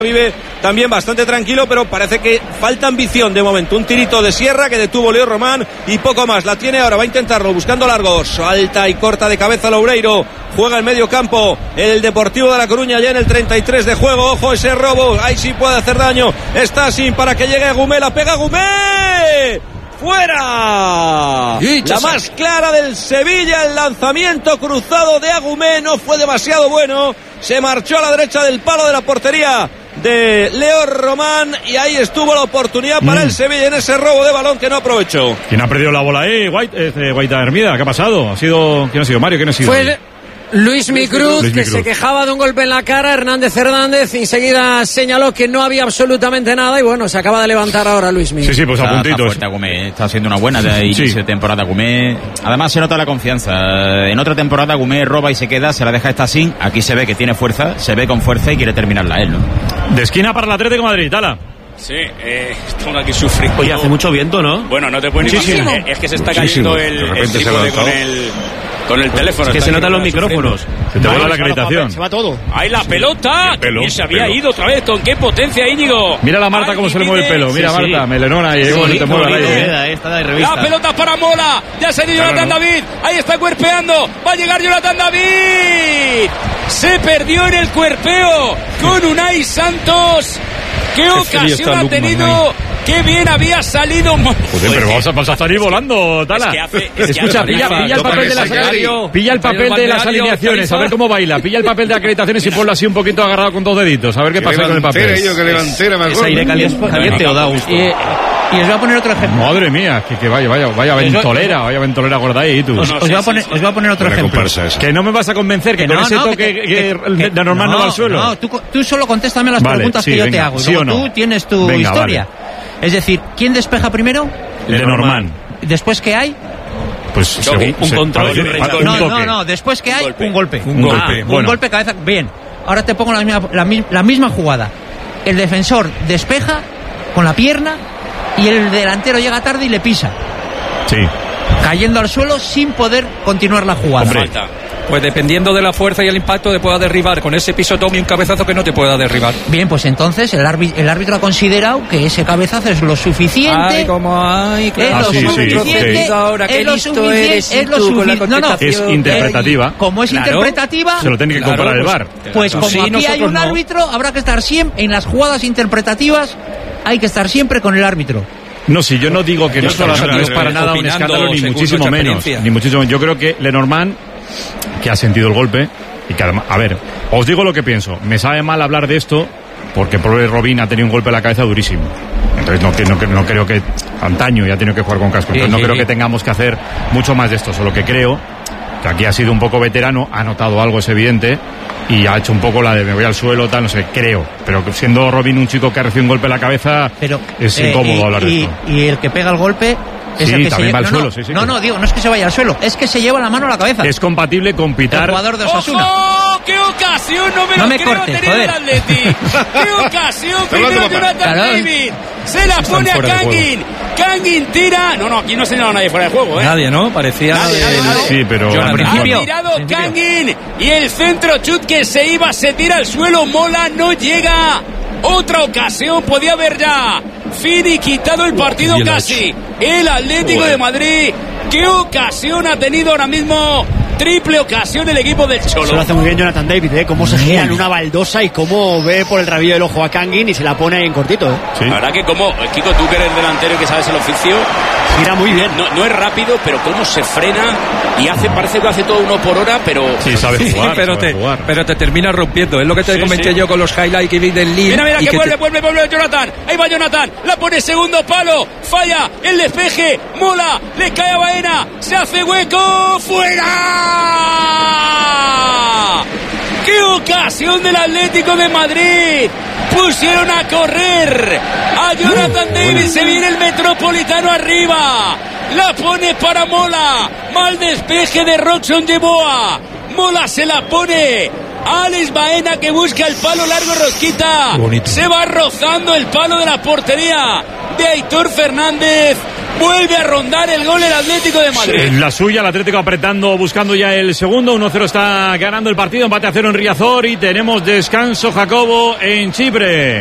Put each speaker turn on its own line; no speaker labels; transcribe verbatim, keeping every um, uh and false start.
Vive también bastante tranquilo, pero parece que falta ambición de momento. Un tirito de Sierra que detuvo Leo Román y poco más. La tiene ahora, va a intentarlo buscando largos. Salta y corta de cabeza Loureiro. Juega en medio campo el Deportivo de La Coruña ya en el treinta y tres de juego. Ojo ese robo, ahí sí puede hacer daño. Está sin para que llegue Agumé, la pega Agumé. ¡Fuera! La más clara del Sevilla, el lanzamiento cruzado de Agumé no fue demasiado bueno. Se marchó a la derecha del palo de la portería de Leo Román y ahí estuvo la oportunidad para mm. el Sevilla en ese robo de balón que no aprovechó.
¿Quién ha perdido la bola ahí? White, eh, White Hermida, ¿qué ha pasado? ¿Ha sido, ¿quién ha sido? Mario, ¿quién ha sido?
Fue Luis Micruz, que se quejaba de un golpe en la cara. Hernández Hernández enseguida señaló que no había absolutamente nada y bueno, se acaba de levantar ahora Luis Micruz.
Sí, sí, pues a puntitos.
Está, está, está haciendo una buena de inicio sí. de temporada Agumé. Además se nota la confianza. En otra temporada Agumé roba y se queda, se la deja esta sin. Aquí se ve que tiene fuerza, se ve con fuerza y quiere terminarla él, ¿no?
De esquina para el Atlético de Madrid, Tala.
Sí, eh, estamos aquí sufriendo.
Oye, hace mucho viento, ¿no?
Bueno, no te puedes imaginar. Es que se está cayendo el, el trípode con el... Con el teléfono.
Es que se notan los micrófonos. Se te vuelve la acreditación.
Se va todo. ¡Ahí la pelota! Que se había ido otra vez. ¿Con qué potencia, Íñigo?
Mira la Marta cómo se le mueve el pelo. Mira, sí, Marta, sí. Melenona y cómo se te mueve el aire.
La pelota para Mola. Ya se dio Jonathan David. Ahí está cuerpeando. Va a llegar Jonathan David. Se perdió en el cuerpeo con Unai Santos. ¿Qué ocasión ha tenido? ¡Qué bien había salido!
Joder, pero vamos a, vas a salir volando, Tala.
Es que hace, es
Escucha,
que
pilla, pilla el papel de las pilla el papel de las alineaciones, a ver cómo baila. Pilla el papel de acreditaciones y ponlo así un poquito agarrado con dos deditos. A ver qué pasa con el papel.
Yo que delantera, me acuerdo.
¿Es aire caliente, caliente o da gusto?
Y, y os voy a poner otro ejemplo.
Madre mía, que, que vaya, vaya, vaya ventolera, vaya ventolera gorda ahí, tú.
Os, os, voy, a poner, os voy a poner otro ejemplo.
Que no me vas a convencer que, que con no, ese
no,
toque
que, que, que,
de normal no, no va al suelo.
No, tú, tú solo contéstame las
vale,
preguntas
sí,
que yo
venga,
te hago.
¿sí
Luego
o no?
Tú tienes tu
venga,
historia.
Vale.
Es decir, ¿quién despeja primero?
El de Normán.
¿Después qué hay?
Pues según,
un
se,
control,
parece,
un
un no, no, no, después qué hay,
golpe.
un golpe.
Un golpe,
ah,
bueno.
Un golpe cabeza, bien. Ahora te pongo la misma, la, la misma jugada. El defensor despeja con la pierna y el delantero llega tarde y le pisa.
Sí.
Cayendo al suelo sin poder continuar la jugada.
Hombre.
Falta.
Pues dependiendo de la fuerza y el impacto te pueda derribar con ese pisotón y un cabezazo que no te pueda derribar.
Bien, pues entonces el árbitro, el árbitro ha considerado que ese cabezazo es lo suficiente.
Ay, como ay, claro.
Es lo
ah, sí,
suficiente.
Sí.
Ahora
es
qué
lo
listo
suficiente.
eres
Es lo
tú con la
suficiente. No, no.
Es interpretativa.
Eh, como es
Claro.
interpretativa.
Se lo tiene que
Claro,
comparar el
pues,
V A R.
Pues como
sí,
aquí hay un
no.
árbitro, habrá que estar siempre en las jugadas interpretativas. Hay que estar siempre con el árbitro.
No, si yo no digo que no,
Yo solo
no es
estoy
para nada un
opinando
escándalo, ni
según
muchísimo
nuestra
menos.
experiencia.
Ni muchísimo. Yo creo que Lenormand, que ha sentido el golpe, y que además, a ver, os digo lo que pienso. Me sabe mal hablar de esto, porque pobre Robin ha tenido un golpe en la cabeza durísimo. Entonces no, no, no creo que antaño ya ha tenido que jugar con casco. Entonces no creo que tengamos que hacer mucho más de esto. Solo que creo que aquí ha sido un poco veterano, ha notado algo, es evidente, y ha hecho un poco la de me voy al suelo, tal, no sé, creo. Pero siendo Robin un chico que ha recibido un golpe en la cabeza,
Pero,
es
eh,
incómodo
y,
hablar de
y,
esto.
y el que pega el golpe es
Sí,
el que se
también va
lleva.
al
No,
suelo,
no,
sí, sí,
no,
sí.
no, digo, no es que se vaya al suelo, es que se lleva la mano a la cabeza.
Es compatible con
El
pitar.
jugador de Osasuna.
¡Oh, qué ocasión! No me
No
lo
me
creo,
cortes,
ha tenido
joder.
el Atleti. ¡Qué ocasión! Primero Jonathan
Claro.
David. Se la pone a
fuera de
Kangin. Kangin tira. No, no, aquí no ha señalado a nadie fuera de juego, ¿eh?
Nadie, ¿no? Parecía
Nadie,
de-
nadie, nadie.
Sí, pero
Jonathan.
al
Ha
principio.
tirado
principio.
Kangin y el centro chut que se iba, se tira al suelo. Mola no llega. Otra ocasión podía haber ya finiquitado el partido
Y el
casi. El Atlético de Madrid. ¿Qué ocasión ha tenido ahora mismo? Triple ocasión el equipo del Cholo.
Se lo hace muy bien Jonathan David, ¿eh? Cómo se gira en una baldosa y cómo ve por el rabillo del ojo a Kangin y se la pone ahí en cortito, ¿eh?
Sí.
La verdad que como, Kiko, tú que eres delantero y que sabes el oficio,
Gira muy bien.
no, no es rápido, pero cómo se frena y hace, parece que hace todo uno por hora, pero...
Sí, sabe
Sí,
jugar,
pero,
sabe
te,
jugar.
pero te termina rompiendo. Es lo que te
Sí,
comenté
sí.
yo con los highlights que vi del Lille.
Mira, mira,
y
que,
que
vuelve,
te-
vuelve, vuelve Jonathan. Ahí va Jonathan. La pone segundo palo. Falla el despeje. Mola. Le cae a Baena. Se hace hueco. ¡Fuera! ¡Qué ocasión del Atlético de Madrid! Pusieron a correr a Jonathan David. Se viene el Metropolitano arriba. La pone para Mola. Mal despeje de Roxon Yeboah. Mola se la pone. Alex Baena que busca el palo largo, Rosquita. Se va rozando el palo de la portería de Aitor Fernández. vuelve a rondar el gol el Atlético de Madrid.
En la suya, el Atlético apretando, buscando ya el segundo. uno cero está ganando el partido, empate a cero en Riazor y tenemos descanso, Jacobo, en Chipre.